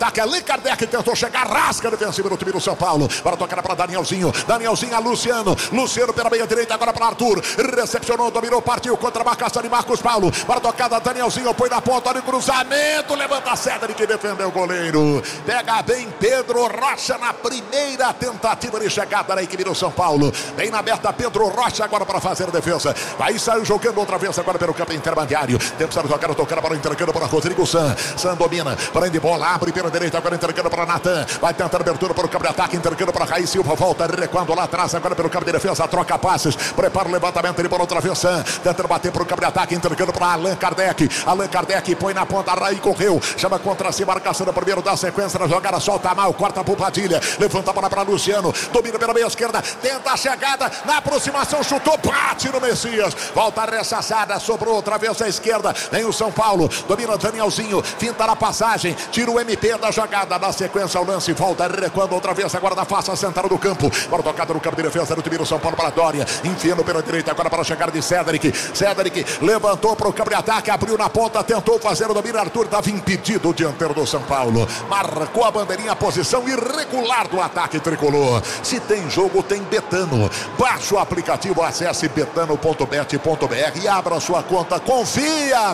Allan Kardec tentou chegar, rasca defensiva do time do São Paulo. Para tocar para Danielzinho a Luciano pela meia direita, agora para Arthur. Recepcionou, dominou, partiu contra a marcação de Marcos Paulo. Para a tocada, Danielzinho põe na ponta, olha o cruzamento, levanta a Cedric que defendeu o goleiro. Pega bem Pedro Rocha na primeira tentativa de chegada da equipe do São Paulo. Bem na aberta, Pedro Rocha agora para fazer a defesa. Aí saiu jogando outra vez agora pelo campo intermediário. Tempo de tocar para entregando para Rodrigo San domina, prende bola, abre pela direita, agora entregando para Natan. Vai tentar abertura para o campo de ataque, entregando para Raí Silva, volta recuando lá atrás, agora pelo campo de defesa, troca passes, prepara o levantamento, ele por outra vez San, tentando bater para o campo de ataque, entregando para Allan Kardec põe na ponta, Raí correu, chama contra si, marcação do primeiro da sequência da jogada, solta mal, corta para o Padilha, levanta a bola para Luciano, domina pela meia esquerda, tenta a chegada, na aproximação, chutou, bate no Messias, volta ressaçada, sobrou outra vez à esquerda, vem o São Paulo, domina Danielzinho, finta na passagem, tira o MP da jogada, na sequência o lance, volta recuando outra vez, agora na face central do campo, agora tocada no campo de defesa do time do São Paulo para Dória, enfiando pela direita, agora para chegar de Cedric levantou para o campo de ataque, abriu na ponta, tentou fazer o domínio, Arthur estava impedido, o dianteiro do São Paulo, marcou a bandeirinha, a posição irregular do ataque tricolor. Se tem jogo, tem Betano, baixa o aplicativo, acesse betano.bet.br e abra sua conta, confia,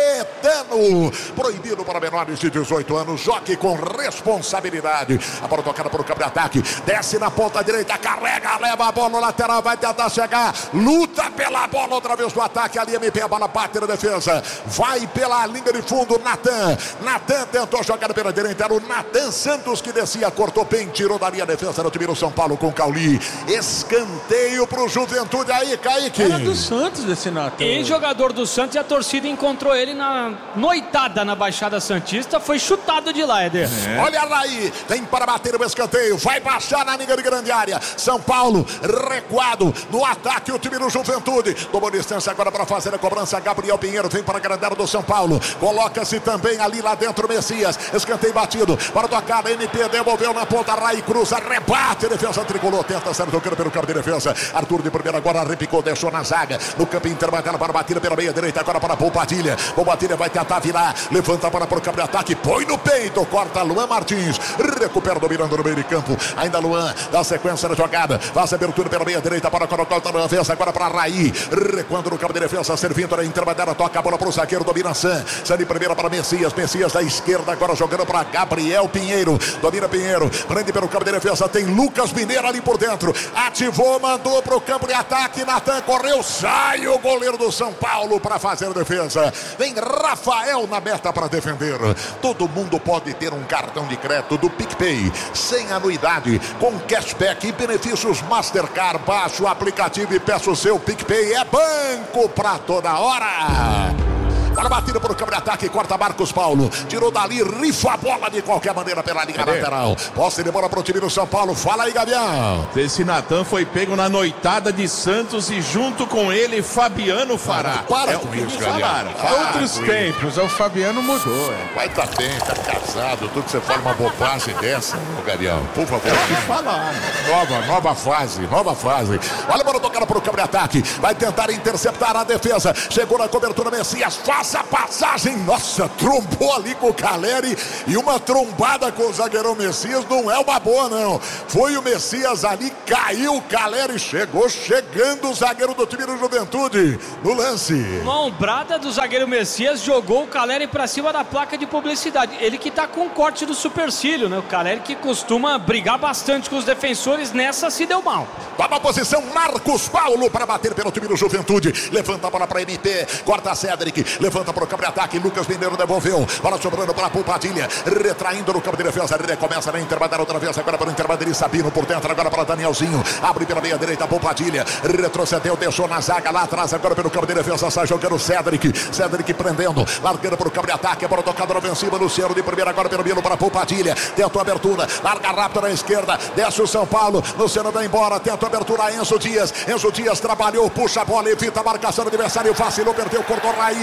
Betano, proibido para menores de 18 anos, jogue com responsabilidade. A bola tocada para o campo de ataque, desce na ponta direita, carrega, leva a bola no lateral, vai tentar chegar, luta pela bola outra vez do ataque, ali MP, a bola bate na defesa, vai pela linha de fundo, Natan tentou jogar pela direita, era o Natan Santos que descia, cortou bem, tirou da linha a defesa do time do São Paulo com Cauli, escanteio pro Juventude aí, Kaique. Era do Santos desse Natan. Ex-jogador do Santos, e a torcida encontrou ele na noitada na Baixada Santista, foi chutado de lá, Eder. Olha aí, tem para bater o escanteio, vai baixar na linha de grande área, São Paulo recuado no ataque, o time do Juventude, tomou distância agora para fazer a cobrança, Gabriel Pinheiro vem para a grande área do São Paulo, coloca-se também ali lá dentro Messias, escanteio batido, para tocar, MP devolveu na ponta, Raí cruza, rebate, defesa tricolor, tenta sair tocando pelo campo de defesa, Arthur de primeira agora repicou, deixou na zaga, no campo intermediário para bater pela meia direita, agora para Poupadilha vai tentar virar, levanta para o campo de ataque, põe no peito, corta Luan Martins, recupera dominando no meio de campo, ainda Luan, dá sequência na jogada, faz abertura pela meia direita para colocar outra vez, agora para Raí, recuando no campo de defesa, servindo na intermediária, toca a bola para o zagueiro, domina San de primeira para Messias da esquerda, agora jogando para Gabriel Pinheiro, domina Pinheiro, prende pelo campo de defesa, tem Lucas Mineiro ali por dentro, ativou, mandou para o campo de ataque, Natan correu, sai o goleiro do São Paulo para fazer a defesa, vem Rafael na meta para defender. Todo mundo pode ter um cartão de crédito do PicPay, sem anuidade, com cashback e benefícios Mastercard. Baixe o aplicativo e peça o seu PicPay, é banco para toda hora. Bola batida por campo de ataque, corta Marcos Paulo, tirou dali, rifa a bola de qualquer maneira pela linha lateral. Posse de bola para o time do São Paulo, fala aí, Gavião. Esse Natan foi pego na noitada de Santos e junto com ele Fabiano Fará. Para com isso, Gavião. Outros tempos, o Fabiano mudou. Vai tá bem, tá casado, tudo que você fala uma bobagem dessa, Gavião, por favor. Tem que falar. Nova fase. Olha a bola tocada para o campo de ataque, vai tentar interceptar a defesa, chegou na cobertura Messias, faz a passagem, nossa, trombou ali com o Caleri, e uma trombada com o zagueirão Messias não é uma boa não, foi o Messias ali, caiu o Caleri, chegando o zagueiro do time do Juventude no lance. Uma ombrada do zagueiro Messias, jogou o Caleri pra cima da placa de publicidade, ele que tá com o corte do supercílio, né, o Caleri que costuma brigar bastante com os defensores, nessa se deu mal. Toma a posição Marcos Paulo para bater pelo time do Juventude, levanta a bola para MP, corta Cedric, levanta para o campo de ataque, Lucas Mineiro devolveu, bola sobrando para Poupadilha, retraindo no campo de defesa, recomeça na intermediária outra vez, agora para o intermediário Sabino por dentro, agora para Danielzinho, abre pela meia direita, Poupadilha, retrocedeu, deixou na zaga lá atrás, agora pelo campo de defesa, sai jogando Cedric prendendo, largando para o campo de ataque, a bola tocada na ofensiva, Luciano de primeira, agora pelo meio para Poupadilha, tentou a abertura, larga rápido na esquerda, desce o São Paulo, Luciano vai embora, tenta a abertura, Enzo Dias trabalhou, puxa a bola, evita a marcação do adversário, vacilou, perdeu, cortou Raí,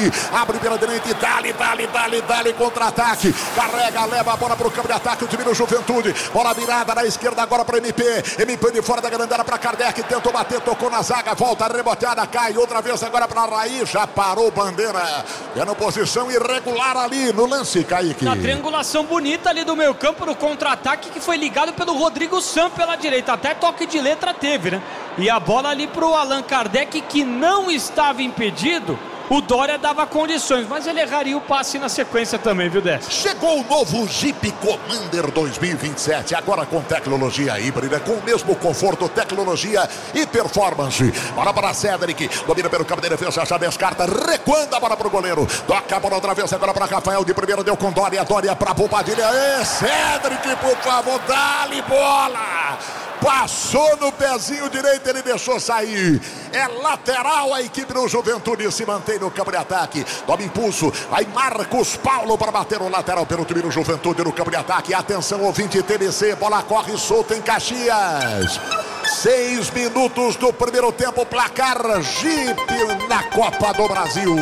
abre pela direita e dali, contra-ataque. Carrega, leva a bola para o campo de ataque, o time do Juventude. Bola virada na esquerda agora para MP. MP de fora da grande área para Kardec, tentou bater, tocou na zaga, volta, reboteada, cai, outra vez agora para Raí, já parou Bandeira. É na posição irregular ali no lance, Kaique. Na triangulação bonita ali do meio campo, no contra-ataque que foi ligado pelo Rodrigo Sam pela direita. Até toque de letra teve, né? E a bola ali pro Allan Kardec, que não estava impedido. O Dória dava condições, mas ele erraria o passe na sequência também, viu, Décio? Chegou o novo Jeep Commander 2027, agora com tecnologia híbrida, com o mesmo conforto, tecnologia e performance. Bola para Cédric, domina pelo campo de defesa, já descarta, recuando a bola para o goleiro. Toca a bola outra vez agora para Rafael, de primeira deu com Dória para Bobadilha. Cédric, por favor, dá-lhe bola! Passou no pezinho direito, ele deixou sair. É lateral, a equipe do Juventude se mantém no campo de ataque. Toma impulso, aí Marcos Paulo para bater o lateral pelo time do Juventude no campo de ataque. Atenção, ouvinte TBC, bola corre solta em Caxias. 6 minutos do primeiro tempo, placar Jeep na Copa do Brasil.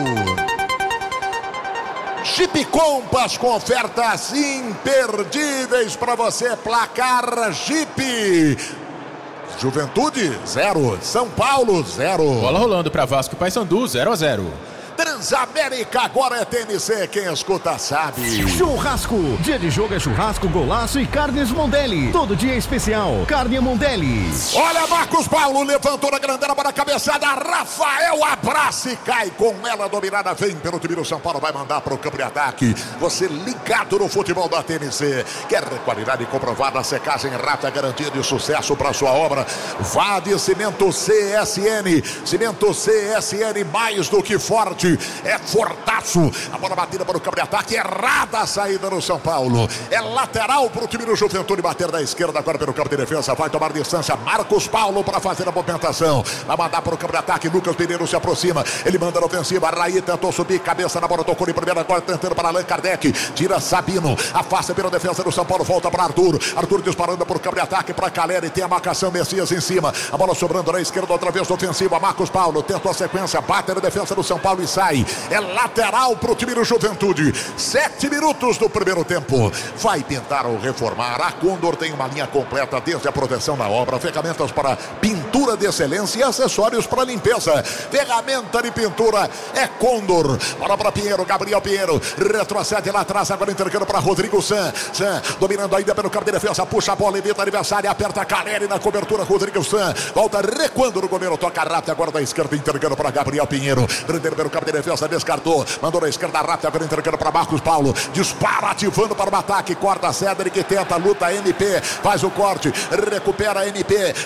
Jeep Compass com ofertas imperdíveis para você. Placar Jeep. Juventude 0, São Paulo 0. Bola rolando para Vasco e Paysandu 0-0. Transamérica agora é TMC, quem escuta sabe. Churrasco, dia de jogo é churrasco, golaço e carnes Mondelli. Todo dia é especial, carne Mondelli. Olha, Marcos Paulo levantou na grandela para a cabeçada, Rafael abraça e cai com ela dominada, vem pelo time do São Paulo, vai mandar para o campo de ataque. Você ligado no futebol da TMC, quer qualidade comprovada, secagem rápida, garantia de sucesso para sua obra. Vá de Cimento CSN, Cimento CSN mais do que forte. É fortaço, a bola batida para o campo de ataque, errada a saída no São Paulo, é lateral para o time do Juventude, bater da esquerda agora pelo campo de defesa, vai tomar distância, Marcos Paulo para fazer a movimentação, vai mandar para o campo de ataque, Lucas Mineiro se aproxima, ele manda na ofensiva, Raí tentou subir, cabeça na bola, tocou de primeira, agora tentando para Allan Kardec, tira Sabino, afasta pela defesa do São Paulo, volta para Arthur disparando para o campo de ataque, para Caleri, tem a marcação, Messias em cima, a bola sobrando na esquerda, outra vez ofensiva, Marcos Paulo, tentou a sequência, bate na defesa do São Paulo e sai. É lateral para o time do Juventude. 7 minutos do primeiro tempo. Vai tentar ou reformar. A Condor tem uma linha completa, desde a proteção da obra, ferramentas para pintura de excelência e acessórios para limpeza. Ferramenta de pintura é Condor. Bola para Pinheiro, Gabriel Pinheiro. Retrocede lá atrás, agora entregando para Rodrigo Sam. Sam dominando ainda pelo campo de defesa. Puxa a bola, evita adversário, aperta a Caleri na cobertura. Rodrigo Sam volta recuando no goleiro. Toca rápido agora da esquerda, entregando para Gabriel Pinheiro. Prendendo pelo campo de defesa, descartou, mandou na esquerda rápida, agora entregando para Marcos Paulo, dispara, ativando para o ataque, corta Cédric, tenta, luta MP, faz o corte, recupera MP,